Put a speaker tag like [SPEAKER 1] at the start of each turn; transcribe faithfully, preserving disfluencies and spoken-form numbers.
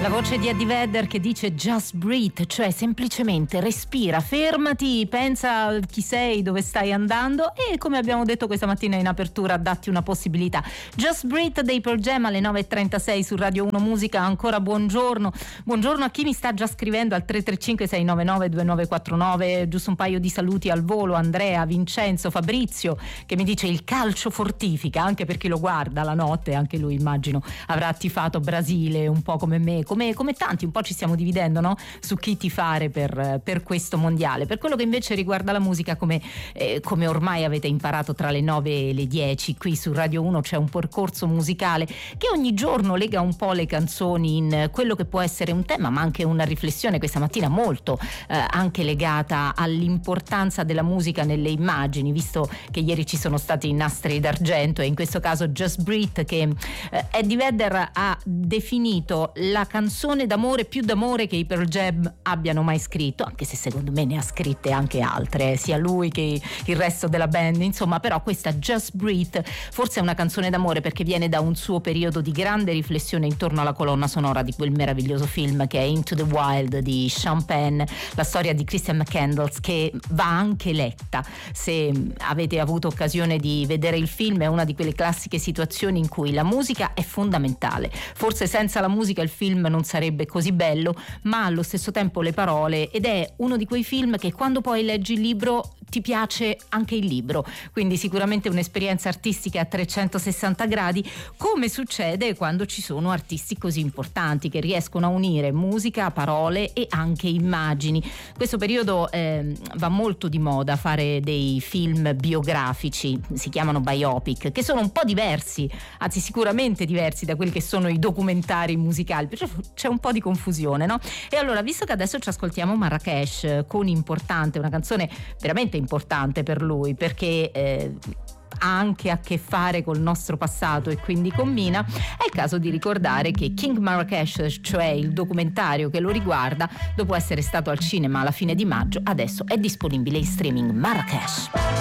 [SPEAKER 1] La voce di Eddie Vedder che dice just breathe, cioè semplicemente respira, fermati, pensa a chi sei, dove stai andando e, come abbiamo detto questa mattina in apertura, datti una possibilità. Just breathe dei Pearl Jam alle nove e trentasei su Radio uno Musica. Ancora buongiorno. Buongiorno a chi mi sta già scrivendo al tre tre cinque sei nove nove due nove quattro nove. Giusto un paio di saluti al volo: Andrea, Vincenzo, Fabrizio che mi dice il calcio fortifica, anche per chi lo guarda la notte, anche lui immagino avrà tifato Brasile un po' come me. Come, come tanti, un po' ci stiamo dividendo, no? Su chi tifare per, per questo mondiale. Per quello che invece riguarda la musica, come, eh, come ormai avete imparato, tra le nove e le dieci qui su Radio uno c'è un percorso musicale che ogni giorno lega un po' le canzoni in quello che può essere un tema, ma anche una riflessione, questa mattina molto eh, anche legata all'importanza della musica nelle immagini, visto che ieri ci sono stati i nastri d'argento e in questo caso Just Breathe, che eh, Eddie Vedder ha definito la canzone d'amore più d'amore che i Pearl Jam abbiano mai scritto, anche se secondo me ne ha scritte anche altre, sia lui che il resto della band, insomma. Però questa Just Breathe forse è una canzone d'amore perché viene da un suo periodo di grande riflessione intorno alla colonna sonora di quel meraviglioso film che è Into the Wild di Sean Penn, la storia di Christian McCandless, che va anche letta. Se avete avuto occasione di vedere il film, è una di quelle classiche situazioni in cui la musica è fondamentale. Forse senza la musica il film non sarebbe così bello, ma allo stesso tempo le parole, ed è uno di quei film che quando poi leggi il libro ti piace anche il libro, quindi sicuramente un'esperienza artistica a trecentosessanta gradi, come succede quando ci sono artisti così importanti che riescono a unire musica, parole e anche immagini. Questo periodo eh, va molto di moda fare dei film biografici, si chiamano biopic, che sono un po' diversi, anzi sicuramente diversi da quelli che sono i documentari musicali, perciò c'è un po' di confusione, no? E allora, visto che adesso ci ascoltiamo Marrakesh con Importante, una canzone veramente importante per lui perché eh, ha anche a che fare col nostro passato e quindi combina, è il caso di ricordare che King Marrakesh, cioè il documentario che lo riguarda, dopo essere stato al cinema alla fine di maggio, adesso è disponibile in streaming. Marrakesh.